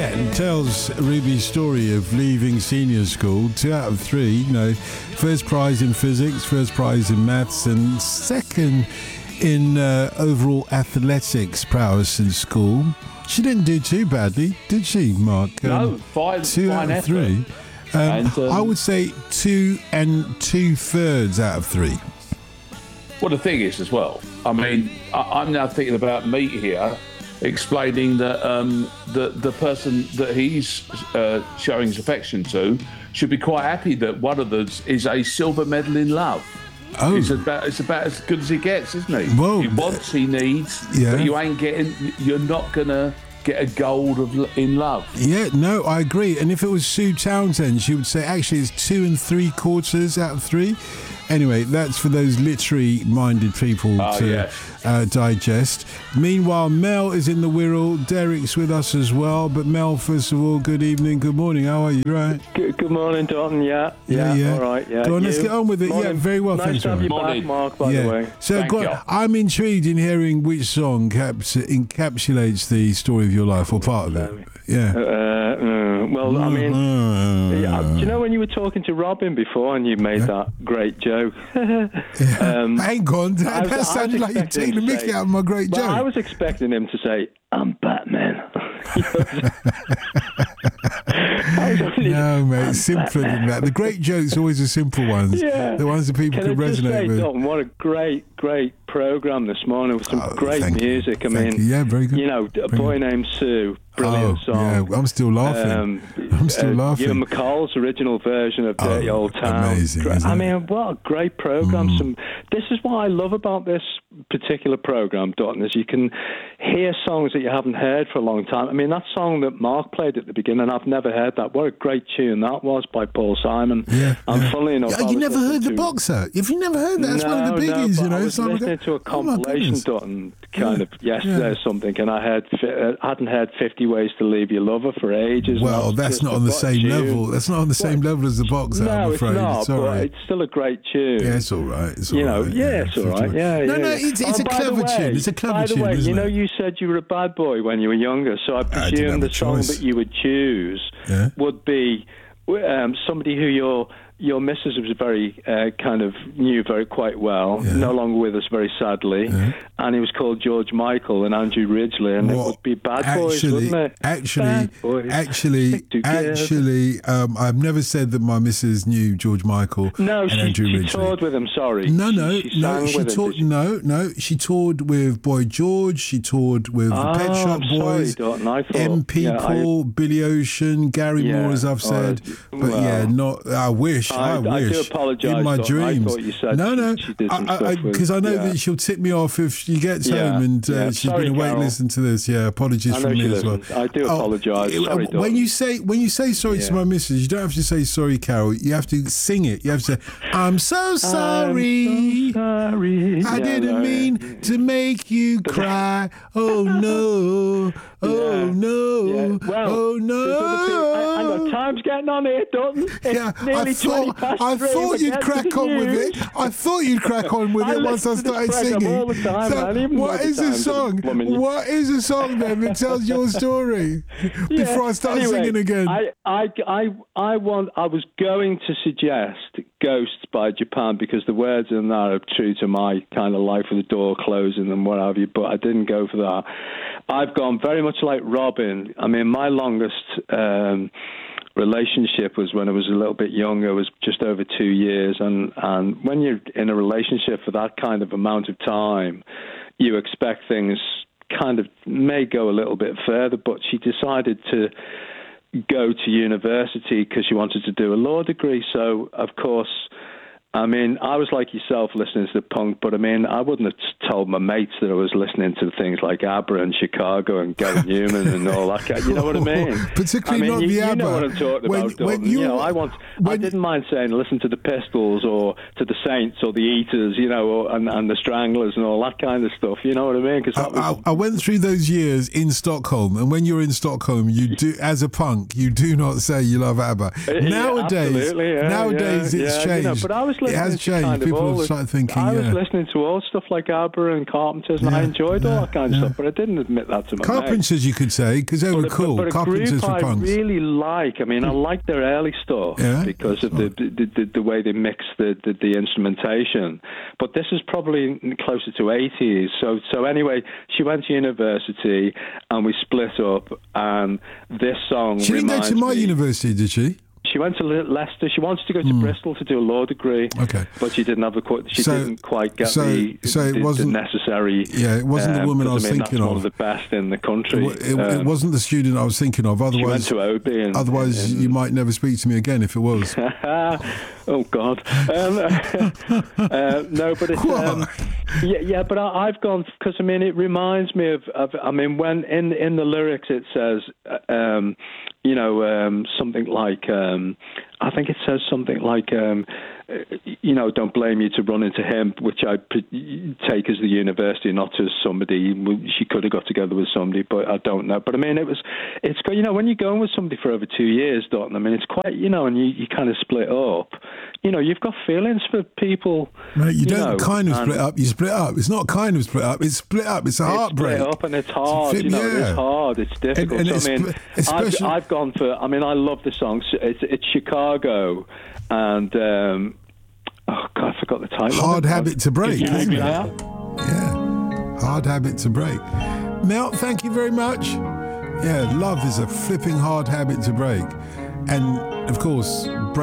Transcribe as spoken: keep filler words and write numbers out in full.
Yeah, it tells Ruby's story of leaving senior school. Two out of three, you know, first prize in physics, first prize in maths, and second in uh, overall athletics prowess in school. She didn't do too badly, did she, Mark? Um, no, fine. Two fine out of three. Um, and, um, I would say two and two thirds out of three. Well, the thing is, as well, I mean, I, I'm now thinking about Meat here, explaining that um, the the person that he's uh, showing his affection to should be quite happy that one of them is a silver medal in love. Oh, it's about it's about as good as he gets, isn't he? Well, he wants, he needs, yeah. but you ain't getting. You're not gonna get a gold of in love. Yeah, no, I agree. And if it was Sue Townsend, she would say actually it's two and three quarters out of three. Anyway, that's for those literary-minded people oh, to yes. uh, digest. Meanwhile, Mel is in the Wirral. Derek's with us as well. But Mel, first of all, good evening, good morning. How are you? Right? Good, good morning, Dalton. Yeah, yeah, yeah, yeah. All right, yeah. Go on, you? let's get on with it. Morning. Yeah, very well. Nice Thanks to have you morning. back, Mark. By yeah. the way. So, Thank go you. on. I'm intrigued in hearing which song caps- encapsulates the story of your life, or part of it. Yeah. Uh, uh, well, I mean, uh, yeah, do you know when you were talking to Robin before and you made yeah. that great joke? yeah. um, Hang on, that, was, that sounded like you're taking the mickey out of my great well, joke. I was expecting him to say, "I'm Batman." No, mate, it's simpler than that. The great jokes are always the simple ones. Yeah. The ones that people can, can I resonate just say, with. Dalton, what a great, great programme this morning with some oh, great music. You. I mean, you. Yeah, very good. You know, A Boy Named Sue, brilliant oh, song. Yeah, I'm still laughing. Um, I'm still uh, laughing. Ewan McCall's original version of Dirty oh, Old Town. Amazing. I it? mean, what a great programme. Mm. Some. This is what I love about this particular programme, Dalton, is you can hear songs that you haven't heard for a long time. I mean, that song that Mark played at the beginning, I've never heard that. What a great tune that was by Paul Simon. Yeah, and yeah. funnily enough, yeah, you never heard to... The Boxer? If you never heard that, that's no, one of the biggies, no, you know. I was listening like, to a compilation, oh Dalton, kind yeah. of yesterday yeah. or something, and I had uh, hadn't heard fifty Ways to Leave Your Lover for ages. Well, that's not on the same tune. level. That's not on the same well, level as The Boxer, no, I'm afraid. it's not, it's all but right. it's still a great tune. Yeah, it's all right. It's all you know, right. yeah, yeah, it's all right. Yeah, no, yeah. no, it's, it's oh, a clever way, tune. It's a clever by the tune, way, isn't you know, it? you said you were a bad boy when you were younger, so I presume the song choice. that you would choose yeah. would be um, somebody who your your missus was very uh, kind of knew very quite well, yeah. no longer with us very sadly, yeah. and he was called George Michael and Andrew Ridgeley, and well, it would be Bad actually, Boys, wouldn't it? Actually, Bad Boys, actually, actually, um, I've never said that my missus knew George Michael no, and she, Andrew she Ridgeley. toured with him, sorry. No, no, she, she no, she with toured, him, no, no, she toured with Boy George, she toured with oh, the Pet Shop I'm Boys, sorry, I thought, M P yeah, Paul, I, Billy Ocean, Gary yeah, Moore, as I've said, uh, but well, yeah, not, I wish, I, I, wish. I do apologise. In my Dawn. dreams. I thought you said no, no, she, she did some because I, I, I, know yeah. that she'll tip me off if she gets yeah. home and uh, yeah. she's Sorry, been awake Carol. listening to this. Yeah, apologies I know from she me as well. listens. I do Oh, apologise. it- Sorry, when Dawn. you say when you say sorry Yeah. to my missus, you don't have to say sorry, Carol. You have to sing it. You have to say, "I'm so sorry, I'm so sorry. I yeah, didn't no, mean yeah. to make you cry. Oh no, oh Yeah. no, Yeah. Well, oh no." Hang on, time's getting on here, Dalton. It's Yeah, nearly I twenty thought, past I three. thought We're you'd getting crack to the on with news. it. I thought you'd crack on with I it once I listen to started this programme singing. all the time, So man, even what by the is the time that song? it's blooming- What is the song then that tells your story? Before I start anyway, singing again. I, I, I, I want. I was going to suggest "Ghosts" by Japan because the words in that are true to my kind of life with the door closing and what have you. But I didn't go for that. I've gone very much like Robin. I mean, my longest um, relationship was when I was a little bit younger. It was just over two years, and and when you're in a relationship for that kind of amount of time, you expect things kind of may go a little bit further, but she decided to go to university because she wanted to do a law degree. So, of course, I mean, I was like yourself listening to the punk, but I mean, I wouldn't have told my mates that I was listening to things like ABBA and Chicago and Gary Newman and all that kind. You know what I mean? Particularly I mean, not you, the you ABBA. know what I'm talking when, about, when you know, I want. I didn't mind saying listen to the Pistols or to the Saints or the Eaters, you know, or, and, and the Stranglers and all that kind of stuff. You know what I mean? Because I, was... I, I went through those years in Stockholm, and when you're in Stockholm, you do, as a punk, you do not say you love ABBA. Yeah, nowadays, absolutely, yeah, nowadays yeah, it's yeah, changed. You know, but I was listening has to changed. kind of People all have the- started thinking, I was yeah. listening to all stuff like ABBA and Carpenters, and Yeah, I enjoyed all yeah, that kind of yeah. stuff, but I didn't admit that to my mate. Carpenters, you could say, because they were But, cool. but, but a Carpenters group were I punks. really like. I mean, I like their early stuff Yeah? because of the, the, the the way they mix the, the the instrumentation. But this is probably closer to eighties. So so anyway, she went to university and we split up. And this song She didn't go reminds to my me- university, did she? She went to Le- Leicester. She wanted to go to Bristol to do a law degree. Okay. But she didn't have the qu- she So- didn't quite get so- the, so it the, wasn't- the necessary. Yeah, it wasn't the um, woman I 'cause, was mean, thinking that's one of. of the best in the country. It, it, it Um, wasn't the student I was thinking of. She went Otherwise, to Obi. And, otherwise and- you might never speak to me again if it was. oh God, um, uh, no, but it's um, yeah, yeah. But I, I've gone because I mean it reminds me of, of. I mean when in in the lyrics it says, uh, um, you know, um, something like. Um, I think it says something like, um, uh, you know, don't blame you to run into him, which I p- take as the university, not as somebody. She could have got together with somebody, but I don't know. But I mean, it was, it's you know, when you're going with somebody for over two years, Dalton, I mean, it's quite, you know, and you, you kind of split up. You know, you've got feelings for people. Mate, you, you don't know, kind of and- split up. You split up. It's not kind of split up. It's split up. It's a It's heartbreak. split up and it's hard. It's a You know, flip- yeah. it's hard. It's difficult. And- and so, I it's mean, split- especially- I've, I've gone for. I mean, I love the song. It's, it's Chicago, and um, oh God, I forgot the title. Hard habit to break. You isn't me it? now? Yeah, hard habit to break. Mel, thank you very much. Yeah, love is a flipping hard habit to break, and of course, break.